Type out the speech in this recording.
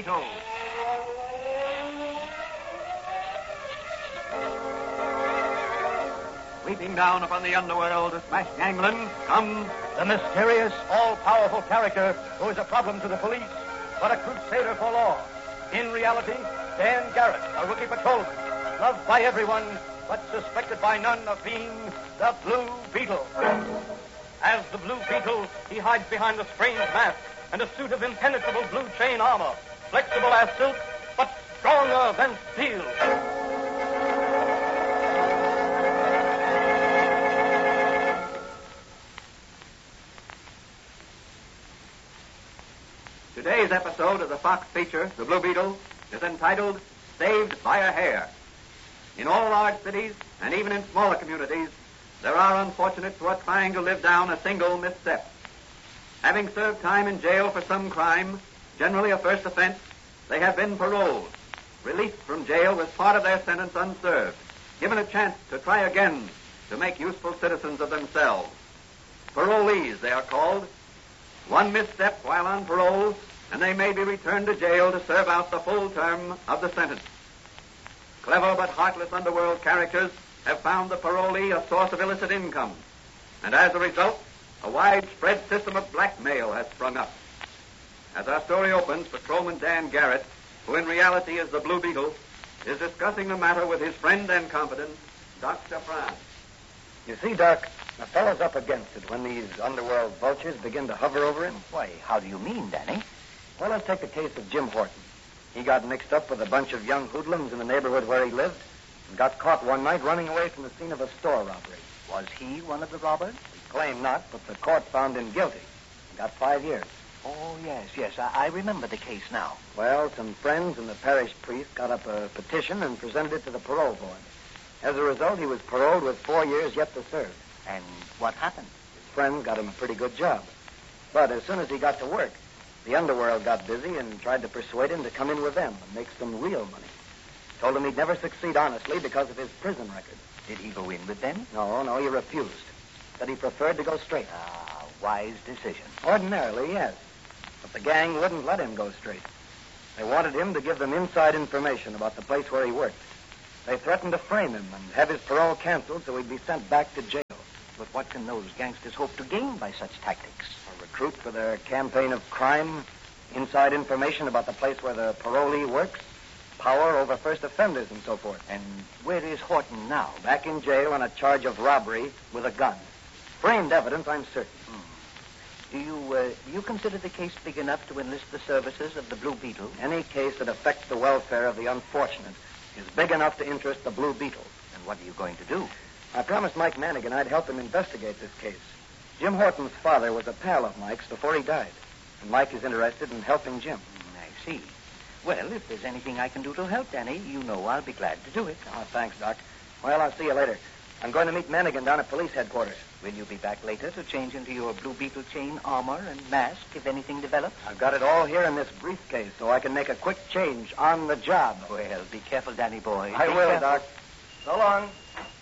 Beetle. Sweeping down upon the underworld to smash gangland comes the mysterious, all-powerful character who is a problem to the police, but a crusader for law. In reality, Dan Garrett, a rookie patrolman, loved by everyone, but suspected by none of being the Blue Beetle. As the Blue Beetle, he hides behind a strange mask and a suit of impenetrable blue chain armor, flexible as silk, but stronger than steel. Today's episode of the Fox feature, The Blue Beetle, is entitled Saved by a Hair. In all large cities, and even in smaller communities, there are unfortunates who are trying to live down a single misstep. Having served time in jail for some crime, generally a first offense, they have been paroled, released from jail with part of their sentence unserved, given a chance to try again to make useful citizens of themselves. Parolees, they are called. One misstep while on parole, and they may be returned to jail to serve out the full term of the sentence. Clever but heartless underworld characters have found the parolee a source of illicit income, and as a result, a widespread system of blackmail has sprung up. As our story opens, Patrolman Dan Garrett, who in reality is the Blue Beetle, is discussing the matter with his friend and confidant, Dr. Franz. You see, Doc, a fellow's up against it when these underworld vultures begin to hover over him. Why, how do you mean, Danny? Well, let's take the case of Jim Horton. He got mixed up with a bunch of young hoodlums in the neighborhood where he lived and got caught one night running away from the scene of a store robbery. Was he one of the robbers? He claimed not, but the court found him guilty and got 5 years. Oh, yes. I remember the case now. Well, some friends and the parish priest got up a petition and presented it to the parole board. As a result, he was paroled with 4 years yet to serve. And what happened? His friends got him a pretty good job. But as soon as he got to work, the underworld got busy and tried to persuade him to come in with them and make some real money. Told him he'd never succeed honestly because of his prison record. Did he go in with them? No, he refused. Said he preferred to go straight. Ah, wise decision. Ordinarily, yes. But the gang wouldn't let him go straight. They wanted him to give them inside information about the place where he worked. They threatened to frame him and have his parole canceled so he'd be sent back to jail. But what can those gangsters hope to gain by such tactics? A recruit for their campaign of crime, inside information about the place where the parolee works, power over first offenders, and so forth. And where is Horton now? Back in jail on a charge of robbery with a gun. Framed evidence, I'm certain. Do you consider the case big enough to enlist the services of the Blue Beetle? Any case that affects the welfare of the unfortunate is big enough to interest the Blue Beetle. And what are you going to do? I promised Mike Manigan I'd help him investigate this case. Jim Horton's father was a pal of Mike's before he died, and Mike is interested in helping Jim. I see. Well, if there's anything I can do to help, Danny, you know I'll be glad to do it. Oh, thanks, Doc. Well, I'll see you later. I'm going to meet Manigan down at police headquarters. Will you be back later to change into your Blue Beetle chain armor and mask if anything develops? I've got it all here in this briefcase so I can make a quick change on the job. Well, be careful, Danny boy. I will, Doc. So long.